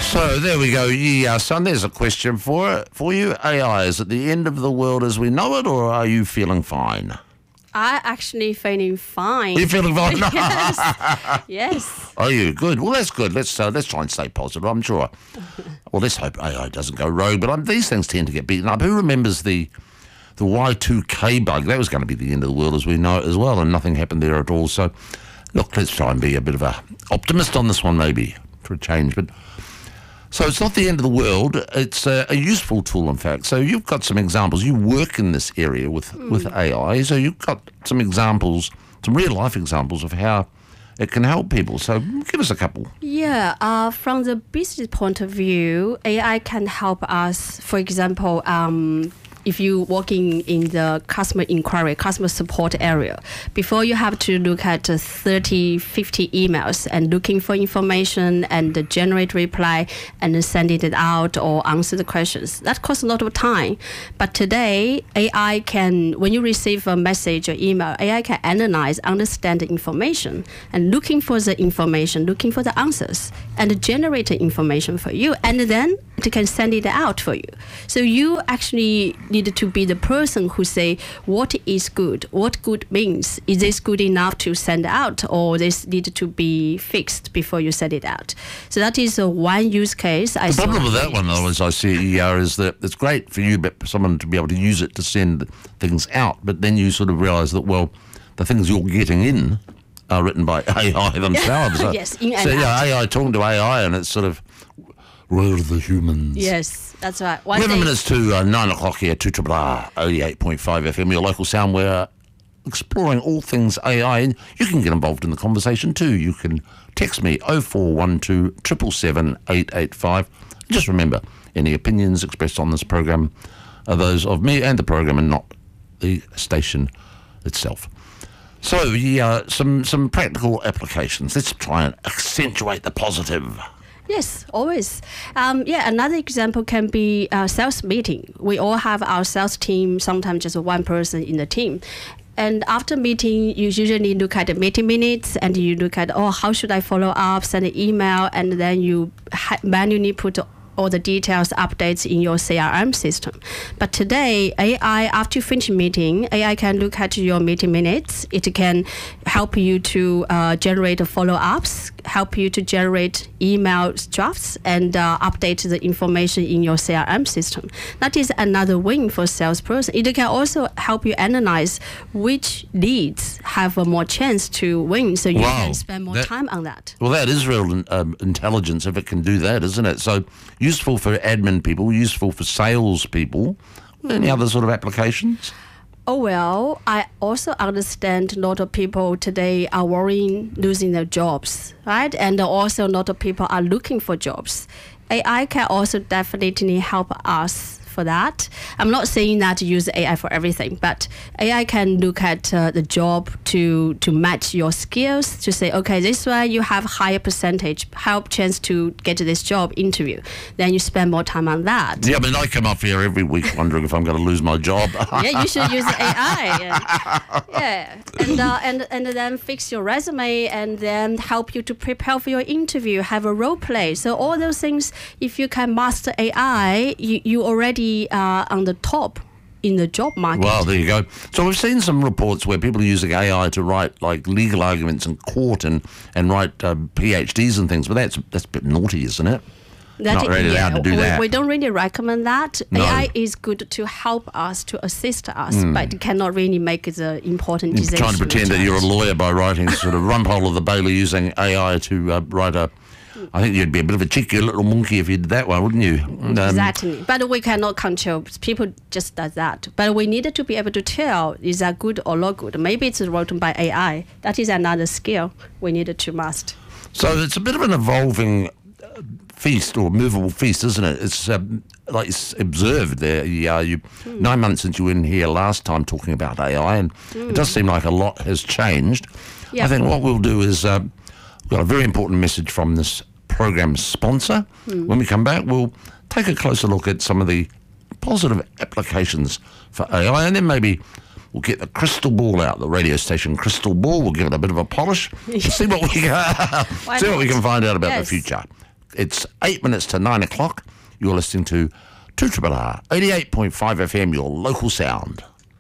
So there we go. Yeah, son, there's a question for you. AI, is it the end of the world as we know it, or are you feeling fine? I actually feeling fine. Are you feeling fine? Yes. Yes. Are you? Good. Well, that's good. Let's try and stay positive, I'm sure. Well, let's hope AI doesn't go rogue, but these things tend to get beaten up. Who remembers the Y2K bug? That was going to be the end of the world as we know it as well, and nothing happened there at all. So, look, let's try and be a bit of a optimist on this one, maybe, for a change. But so it's not the end of the world. It's a useful tool, in fact. So you've got some examples. You work in this area with AI, so you've got some examples, some real-life examples of how it can help people. So give us a couple. Yeah, from the business point of view, AI can help us, for example, if you're working in the customer inquiry, customer support area, before you have to look at 30, 50 emails and looking for information and generate reply and send it out or answer the questions. That costs a lot of time. But today, AI can, when you receive a message or email, AI can analyze, understand the information and looking for the information, looking for the answers and generate the information for you. And then it can send it out for you. So you actually need to be the person who say what is good, what good means. Is this good enough to send out, or this need to be fixed before you send it out? So that is one use case. The problem with that one, though, as I see it, is that it's great for you, but for someone to be able to use it to send things out, but then you sort of realise that, well, the things you're getting in are written by AI themselves. Yes, in and so out. AI talking to AI, and it's sort of, where are the humans? Yes, that's right. 11 minutes to 9 o'clock here, 2RRR 88.5 FM, your local sound. We're exploring all things AI, and you can get involved in the conversation too. You can text me 0412 777 885. Just remember, any opinions expressed on this program are those of me and the program and not the station itself. So, yeah, some practical applications. Let's try and accentuate the positive. Yes, always. Another example can be a sales meeting. We all have our sales team, sometimes just one person in the team. And after meeting, you usually look at the meeting minutes and you look at, how should I follow up, send an email, and then you manually put all the details, updates in your CRM system. But today, AI, after you finish meeting, AI can look at your meeting minutes. It can help you to generate follow-ups, help you to generate email drafts, and update the information in your CRM system. That is another win for salesperson. It can also help you analyze which leads have a more chance to win, so you can spend more time on that. Well, that is real intelligence if it can do that, isn't it? So useful for admin people, useful for sales people. Any other sort of applications? Oh, well, I also understand a lot of people today are worrying losing their jobs, right? And also a lot of people are looking for jobs. AI can also definitely help us for that. I'm not saying that to use AI for everything, but AI can look at the job to match your skills, to say, okay, this way you have higher percentage, help chance to get to this job interview. Then you spend more time on that. Yeah, I mean, I come up here every week wondering if I'm going to lose my job. Yeah, you should use AI. And then fix your resume and then help you to prepare for your interview, have a role play. So all those things, if you can master AI, you already on the top in the job market. Well, there you go. So we've seen some reports where people are using AI to write like legal arguments in court and write PhDs and things, but that's a bit naughty, isn't it? Not really allowed to do that. We don't really recommend that. No. AI is good to help us, to assist us, but it cannot really make the important decision. Trying to pretend that you're a lawyer by writing sort of Rumpole of the Bailey using AI to write a... I think you'd be a bit of a cheeky little monkey if you did that one, wouldn't you? Exactly. But we cannot control. People just does that. But we needed to be able to tell, is that good or not good? Maybe it's written by AI. That is another skill we needed to master. So it's a bit of an evolving feast or movable feast, isn't it? It's like it's observed there. You 9 months since you were in here last time talking about AI, and it does seem like a lot has changed. Yep. I think what we'll do is we've got a very important message from this program sponsor. When we come back, we'll take a closer look at some of the positive applications for AI, and then maybe we'll get the crystal ball out, the radio station crystal ball. We'll give it a bit of a polish and see what we can find out about the future. It's 8 minutes to 9 o'clock. You're listening to 2RRR 88.5 FM, your local sound.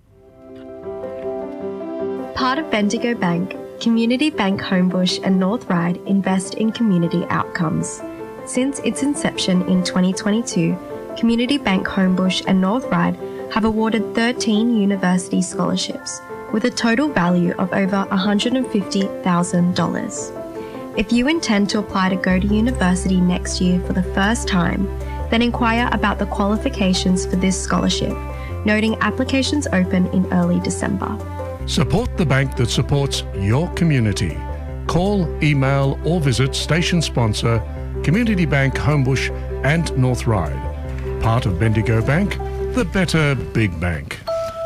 Part of Bendigo Bank, Community Bank Homebush and North Ryde invest in community outcomes. Since its inception in 2022, Community Bank Homebush and North Ryde have awarded 13 university scholarships with a total value of over $150,000. If you intend to apply to go to university next year for the first time, then inquire about the qualifications for this scholarship, noting applications open in early December. Support the bank that supports your community. Call, email or visit station sponsor Community Bank Homebush and North Ryde. Part of Bendigo Bank, the better big bank.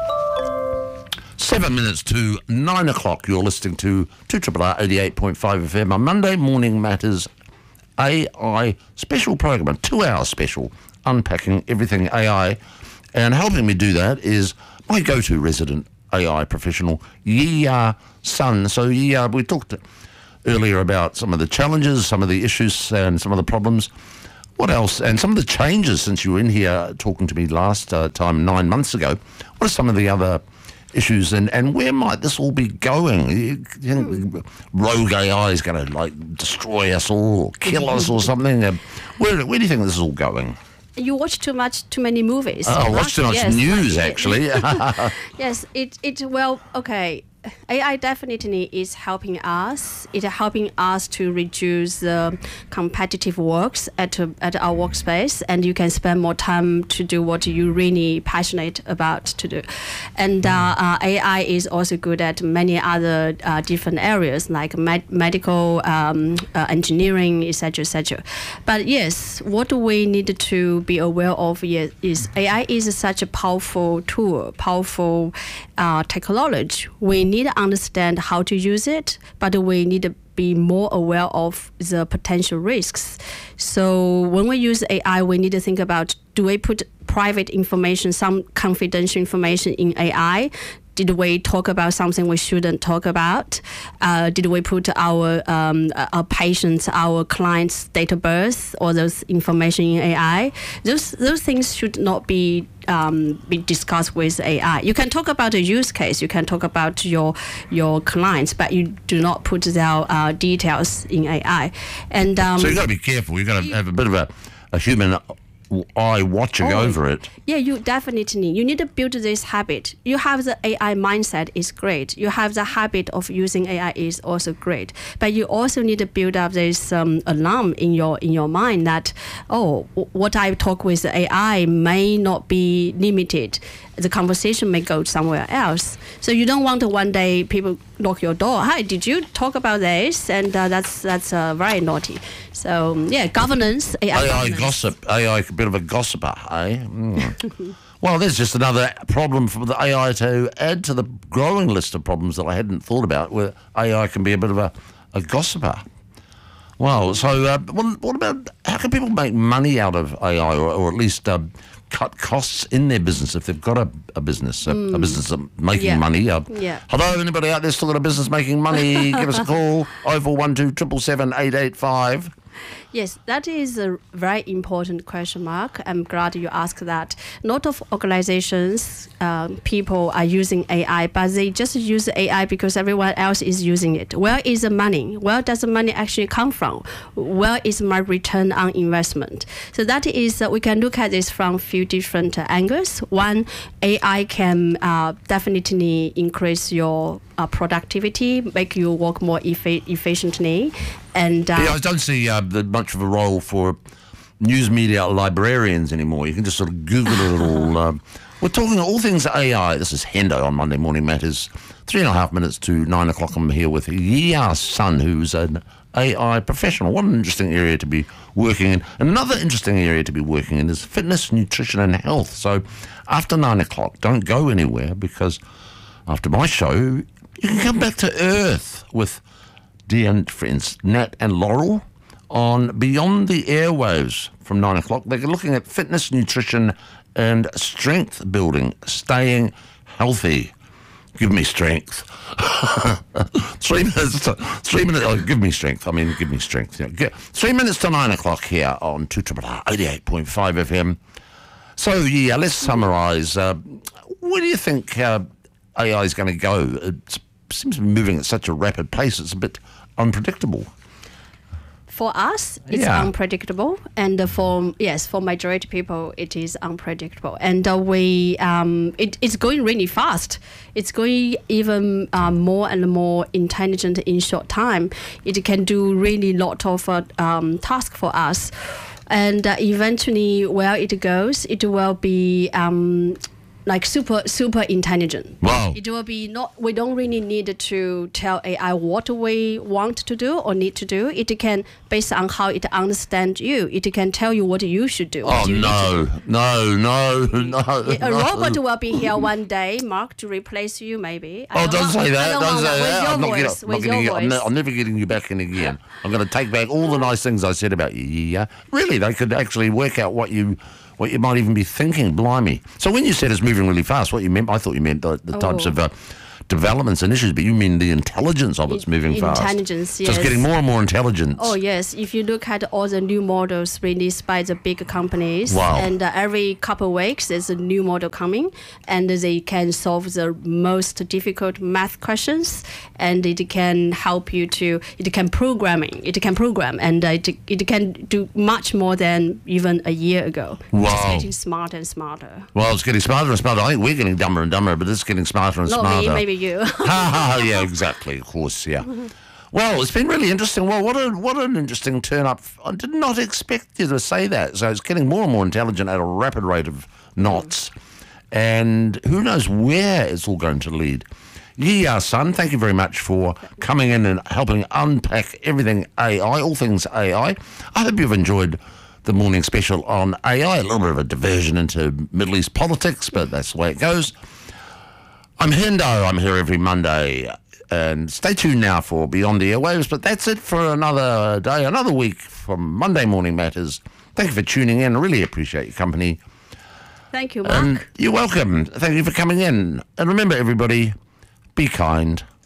7 minutes to 9 o'clock. You're listening to 2RRR 88.5 FM, a Monday Morning Matters AI special program, a 2-hour special, unpacking everything AI. And helping me do that is my go-to resident AI professional, Yi Sun. So Yi, we talked earlier about some of the challenges, some of the issues and some of the problems. What else? And some of the changes since you were in here talking to me last time 9 months ago. What are some of the other issues and where might this all be going? You think rogue AI is going to destroy us all or kill us or something? Where do you think this is all going? You watch too many movies. Oh, I watch too much news, actually. Yes, okay. AI definitely is helping us. It's helping us to reduce the competitive works at our workspace, and you can spend more time to do what you're really passionate about to do. And AI is also good at many other different areas like medical, engineering, etc., etc. But yes, what we need to be aware of is AI is such a powerful tool, powerful technology. We need to understand how to use it, but we need to be more aware of the potential risks. So when we use AI, we need to think about, do we put private information, some confidential information in AI? Did we talk about something we shouldn't talk about? Did we put our patients, our clients' date of birth, or those information in AI? Those things should not be discussed with AI. You can talk about a use case, you can talk about your clients, but you do not put their details in AI. And so you've got to be careful. You've got to have a bit of a human eye watching over it. Yeah, you need to build this habit. You have the AI mindset is great. You have the habit of using AI is also great. But you also need to build up this alarm in your mind that, what I talk with AI may not be limited. The conversation may go somewhere else. So you don't want to one day people knock your door. Hi, did you talk about this? And that's very naughty. So yeah, governance, AI governance. Gossip, AI, a bit of a gossiper, eh? Well, there's just another problem for the AI to add to the growing list of problems that I hadn't thought about, where AI can be a bit of a gossiper. Well, so what about, how can people make money out of AI, or at least cut costs in their business if they've got a business, a business making money? Hello, anybody out there still got a business making money? Give us a call, 0412 777 885. Yes, that is a very important question, Mark. I'm glad you asked that. A lot of organizations, people are using AI, but they just use AI because everyone else is using it. Where is the money? Where does the money actually come from? Where is my return on investment? So that is, we can look at this from a few different angles. One, AI can definitely increase your productivity, make you work more efficiently. And I don't see much of a role for news media librarians anymore. You can just sort of Google it all. We're talking all things AI. This is Hendo on Monday Morning Matters. 3.5 minutes to 9 o'clock. I'm here with Yi Sun, who's an AI professional. What an interesting area to be working in. Another interesting area to be working in is fitness, nutrition and health. So after 9 o'clock, don't go anywhere, because after my show, you can come back to earth with dear and friends Nat and Laurel on Beyond the Airwaves from 9 o'clock. They're looking at fitness, nutrition and strength building, staying healthy. Give me strength. 3 minutes. 3 minutes. Oh, give me strength. I mean, give me strength. 3 minutes to 9 o'clock here on 2RR 88.5 FM. So yeah, let's summarise. Where do you think AI is going to go? It seems to be moving at such a rapid pace. It's a bit unpredictable. For us, it's unpredictable, and for majority people, it is unpredictable. And it's going really fast. It's going even more and more intelligent in short time. It can do really lot of tasks for us, and eventually, where it goes, it will be like super intelligent. Wow. It will be we don't really need to tell AI what we want to do or need to do. It can, based on how it understands you, it can tell you what you should do. Oh, no. A robot will be here one day, Mark, to replace you maybe. Don't say that. Don't say that. I'm never getting you back in again. I'm going to take back all the nice things I said about you. Yeah. Really, they could actually work out what you might even be thinking. Blimey. So when you said it's moving really fast, what you meant, I thought you meant the types of developments and issues, but you mean the intelligence of it's moving fast. Intelligence, yes. So it's getting more and more intelligent. Oh, yes. If you look at all the new models released by the big companies, wow. and every couple of weeks there's a new model coming, and they can solve the most difficult math questions, and it can help you it can program, and it can do much more than even a year ago. Wow. It's getting smarter and smarter. Well, it's getting smarter and smarter. I think we're getting dumber and dumber, but it's getting smarter and Not smarter. me, maybe you. Yeah, exactly. Of course, yeah. Well, it's been really interesting. Well, what an interesting turn up. I did not expect you to say that. So it's getting more and more intelligent at a rapid rate of knots. And who knows where it's all going to lead. Sun, thank you very much for coming in and helping unpack everything AI, all things AI. I hope you've enjoyed the morning special on AI, a little bit of a diversion into Middle East politics, but that's the way it goes. I'm Hendo. I'm here every Monday. And stay tuned now for Beyond the Airwaves. But that's it for another day, another week from Monday Morning Matters. Thank you for tuning in. I really appreciate your company. Thank you, Mark. You're welcome. Thank you for coming in. And remember, everybody, be kind.